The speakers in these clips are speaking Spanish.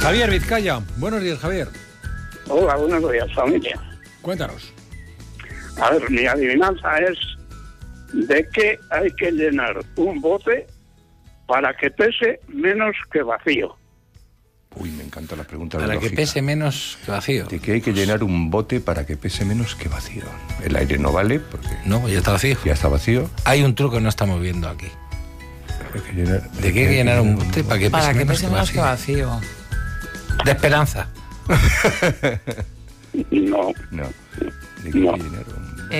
Javier Vizcaya. Buenos días, Javier. Hola, buenos días, familia. Cuéntanos. A ver, mi adivinanza es: ¿de qué hay que llenar un bote para que pese menos que vacío? Uy, me encanta la pregunta Para lógica. que pese menos que vacío. ¿De qué hay que llenar un bote para que pese menos que vacío? El aire no vale porque No, ya está vacío. ya está vacío. Hay un truco que no estamos viendo aquí. Hay que llenar, ¿De qué hay que llenar un bote para que pese menos que vacío? vacío. De esperanza. No. No. ¿De qué No. hay que llenar un...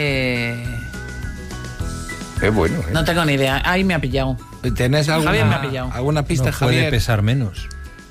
Es bueno, ¿eh? No tengo ni idea. Ahí me ha pillado. ¿Tenés Javier me ha pillado. alguna pista, No puede Javier? pesar menos.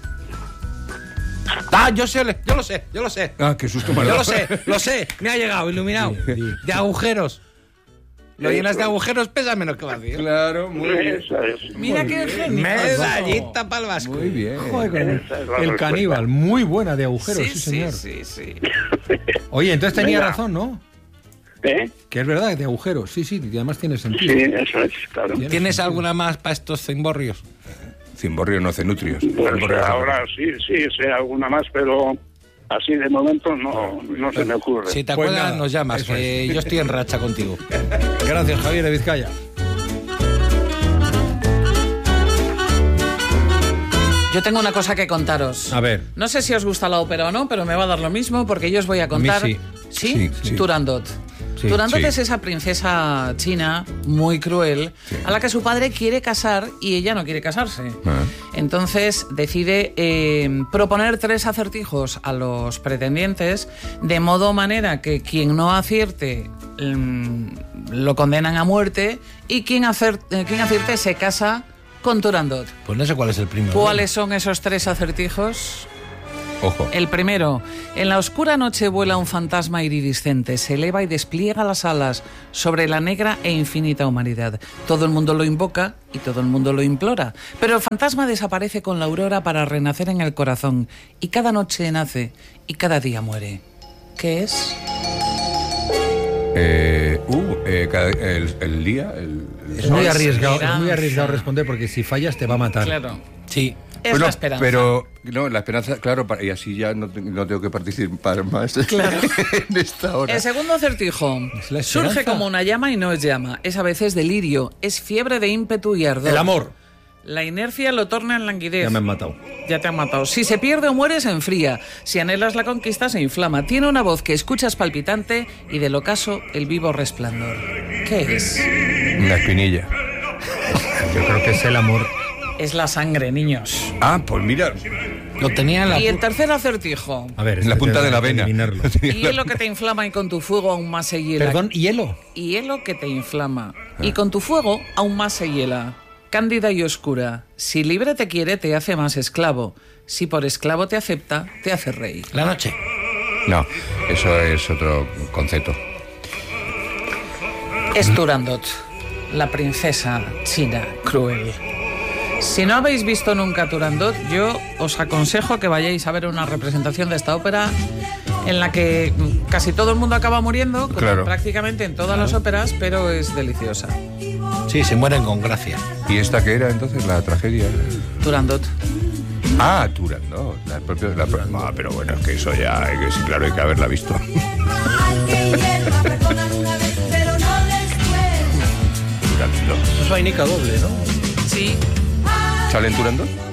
Ah, yo lo sé. Ah, qué susto me ha Yo dado. lo sé. Me ha llegado, iluminado. De agujeros. Lo llenas de agujeros, pesa menos que vacío. Claro, muy bien. Esa es. Mira qué genio. Medallita para el Vasco. Muy bien. Joder, con Esa es la el respuesta. caníbal. Muy buena de agujeros, sí, señor. sí. Oye, entonces tenía Venga. razón, ¿no? ¿Eh? Que es verdad, de agujeros. Sí, y además tiene sentido. Sí, eso es, claro. ¿Tienes alguna más para estos cimborrios? Cimborrio no cenutrios. Pues Cimborrio- ahora sí, sé alguna más, pero así de momento no se me ocurre. Si te Pues acuerdas, nada, nos llamas, eso que yo estoy en racha contigo. Gracias, Javier de Vizcaya. Yo tengo una cosa que contaros. A ver. No sé si os gusta la ópera o no, pero me va a dar lo mismo porque yo os voy a contar. sí. ¿Sí? Sí. Turandot. Sí. Turandot Sí. es esa princesa china muy cruel a la que su padre quiere casar y ella no quiere casarse. Ah. Entonces decide proponer 3 acertijos a los pretendientes, de modo manera que quien no acierte lo condenan a muerte y quien acierte se casa con Turandot. Pues no sé cuál es el primero. ¿Cuáles son esos 3 acertijos? Ojo. El primero: en la oscura noche vuela un fantasma iridiscente, se eleva y despliega las alas sobre la negra e infinita humanidad. Todo el mundo lo invoca y todo el mundo lo implora, pero el fantasma desaparece con la aurora para renacer en el corazón, y cada noche nace y cada día muere. ¿Qué es? El día... Es muy arriesgado, Esperanza. responder porque si fallas te va a matar. Claro, Sí. es Bueno, la esperanza. Pero, no, la esperanza, claro, y así ya no tengo que participar más en esta hora. El segundo acertijo: Es la esperanza. surge como una llama y no es llama, es a veces delirio, es fiebre de ímpetu y ardor. El amor. La inercia lo torna en languidez. Ya me han matado. Ya te han matado. Si se pierde o muere, se enfría. Si anhelas la conquista, se inflama. Tiene una voz que escuchas palpitante y del ocaso el vivo resplandor. ¿Qué es? Una espinilla. Yo creo que es el amor. Es la sangre, niños. Ah, pues mira, Lo tenía en la... Y el tercer acertijo: A ver, en la punta de la vena. adivinarlo. hielo que te inflama y con tu fuego aún más se hiela. Perdón, hielo. Hielo que te inflama y con tu fuego aún más se hiela. Cándida y oscura. Si libre te quiere, te hace más esclavo. Si por esclavo te acepta, te hace rey. La noche. No, eso es otro concepto. Es Turandot, la princesa china cruel. Si no habéis visto nunca Turandot, yo os aconsejo que vayáis a ver una representación de esta ópera en la que casi todo el mundo acaba muriendo, como Claro. prácticamente en todas las óperas, pero es deliciosa. Sí, se mueren con gracia. ¿Y esta qué era entonces? La tragedia. Turandot. Ah, Turandot. No, pero bueno, es que eso ya, sí, claro, hay que haberla visto. Turandot. Es vainica doble, ¿no? Sí. ¿Sale en Turandot?